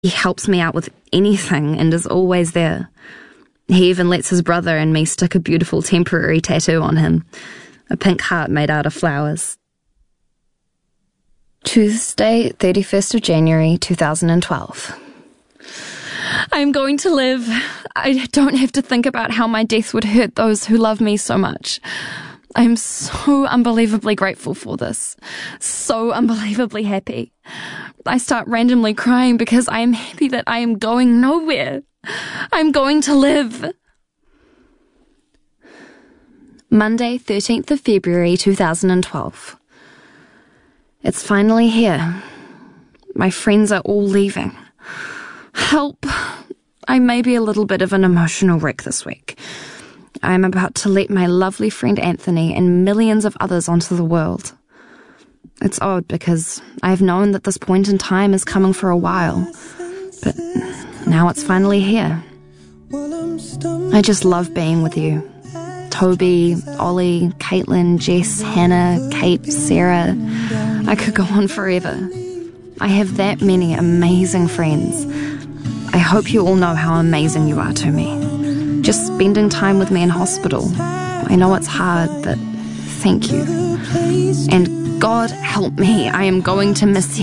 He helps me out with anything and is always there. He even lets his brother and me stick a beautiful temporary tattoo on him, a pink heart made out of flowers. Tuesday, 31st of January, 2012. I'm going to live. I don't have to think about how my death would hurt those who love me so much. I'm so unbelievably grateful for this. So unbelievably happy. I start randomly crying because I am happy that I am going nowhere. I'm going to live. Monday, 13th of February, 2012. It's finally here. My friends are all leaving. Help. I may be a little bit of an emotional wreck this week. I am about to let my lovely friend Anthony and millions of others onto the world. It's odd because I have known that this point in time is coming for a while, but now it's finally here. I just love being with you. Toby, Ollie, Caitlin, Jess, Hannah, Kate, Sarah. I could go on forever. I have that many amazing friends. I hope you all know how amazing you are to me. Just spending time with me in hospital. I know it's hard, but thank you. And God help me, I am going to miss you.